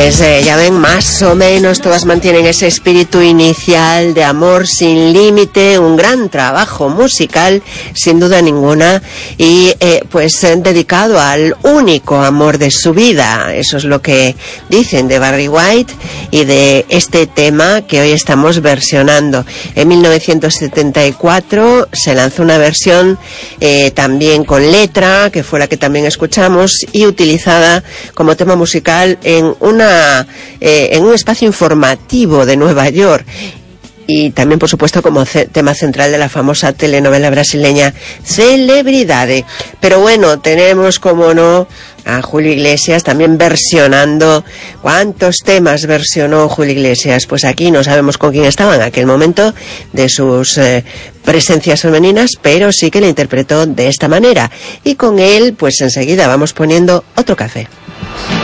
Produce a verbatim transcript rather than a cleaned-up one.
Pues eh, ya ven, más o menos todas mantienen ese espíritu inicial de amor sin límite, un gran trabajo musical, sin duda ninguna, y eh, pues eh, dedicado al único amor de su vida. Eso es lo que dicen de Barry White y de este tema que hoy estamos versionando. En mil novecientos setenta y cuatro se lanzó una versión eh, también con letra, que fue la que también escuchamos, y utilizada como tema musical en una eh, en un espacio informativo de Nueva York, y también por supuesto como ce- tema central de la famosa telenovela brasileña Celebridade. Pero bueno, tenemos como no a Julio Iglesias también versionando. ¿Cuántos temas versionó Julio Iglesias? Pues aquí no sabemos con quién estaba en aquel momento de sus eh, presencias femeninas, pero sí que le interpretó de esta manera, y con él pues enseguida vamos poniendo otro café.